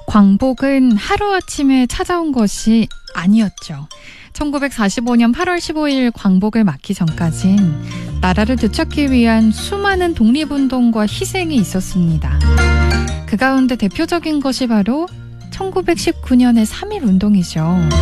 광복은 하루아침에 찾아온 것이 아니었죠. 1945년 8월 15일 광복을 맞기 전까진 나라를 되찾기 위한 수많은 독립운동과 희생이 있었습니다. 그 가운데 대표적인 것이 바로 1919년의 3.1운동이죠.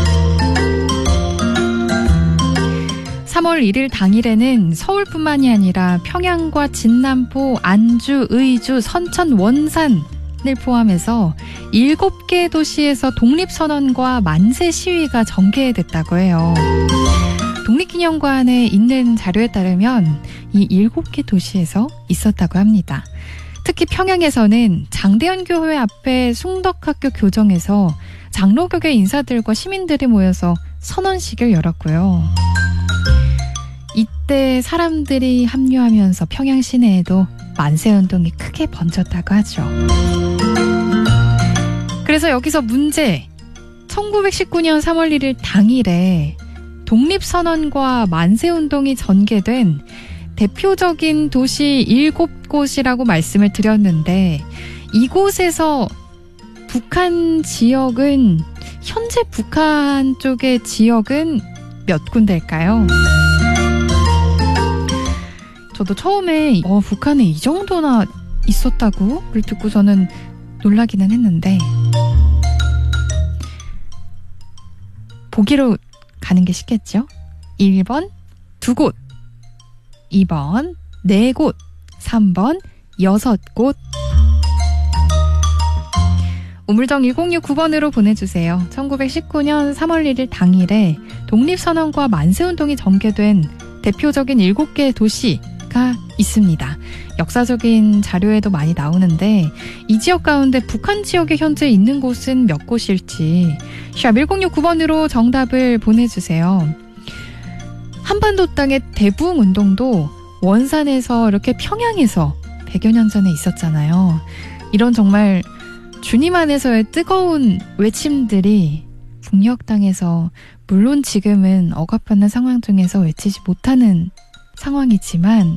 3월 1일 당일에는 서울뿐만이 아니라 평양과 진남포, 안주, 의주, 선천, 원산을 포함해서 7개 도시에서 독립선언과 만세 시위가 전개됐다고 해요. 독립기념관에 있는 자료에 따르면 이 7개 도시에서 있었다고 합니다. 특히 평양에서는 장대현교회 앞에 숭덕학교 교정에서 장로교계 인사들과 시민들이 모여서 선언식을 열었고요. 이때 사람들이 합류하면서 평양 시내에도 만세운동이 크게 번졌다고 하죠. 그래서 여기서 문제, 1919년 3월 1일 당일에 독립선언과 만세운동이 전개된 대표적인 도시 7곳이라고 말씀을 드렸는데, 이곳에서 북한 지역은, 현재 북한 쪽의 지역은 몇 군데일까요? 저도 처음에 북한에 이 정도나 있었다고를 듣고서는 놀라기는 했는데, 보기로 가는 게 쉽겠죠? 1번 2곳, 2번 4곳, 3번 6곳. 우물정 1069번으로 보내주세요. 1919년 3월 1일 당일에 독립선언과 만세운동이 전개된 대표적인 7개 도시가 있습니다. 역사적인 자료에도 많이 나오는데, 이 지역 가운데 북한 지역에 현재 있는 곳은 몇 곳일지 샵 1069번으로 정답을 보내주세요. 한반도 땅의 대부흥운동도 원산에서 이렇게 평양에서 100여 년 전에 있었잖아요. 이런 정말 주님 안에서의 뜨거운 외침들이 북녘 땅에서, 물론 지금은 억압하는 상황 중에서 외치지 못하는 상황이지만